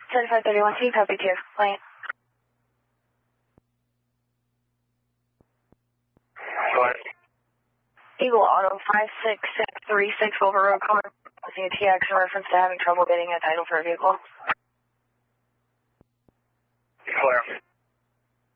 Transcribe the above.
7531 T, copy 2. Lane. Eagle Auto 56636 Wilbur Road, calling a TX in reference to having trouble getting a title for a vehicle.